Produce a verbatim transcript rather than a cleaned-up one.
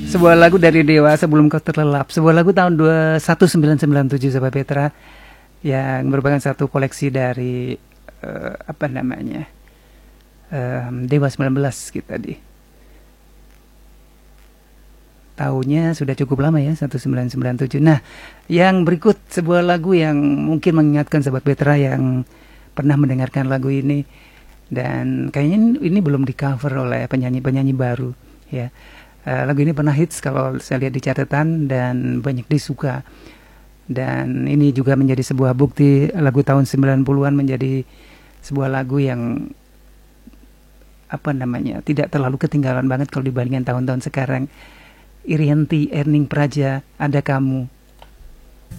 Sebuah lagu dari Dewa, Sebelum Kau Terlelap. Sebuah lagu tahun dua ribu sembilan ratus sembilan puluh tujuh, Sahabat Petra, yang merupakan satu koleksi dari uh, apa namanya um, Dewa sembilan belas kita di tahunnya sudah cukup lama ya, seribu sembilan ratus sembilan puluh tujuh. Nah, yang berikut sebuah lagu yang mungkin mengingatkan Sahabat Petra yang pernah mendengarkan lagu ini, dan kayaknya ini belum di cover oleh penyanyi-penyanyi baru ya. Uh, lagu ini pernah hits kalau saya lihat di catatan dan banyak disuka. Dan ini juga menjadi sebuah bukti lagu tahun sembilan puluhan menjadi sebuah lagu yang apa namanya tidak terlalu ketinggalan banget kalau dibandingkan tahun-tahun sekarang. Irianti, Erning Praja, Ada Kamu.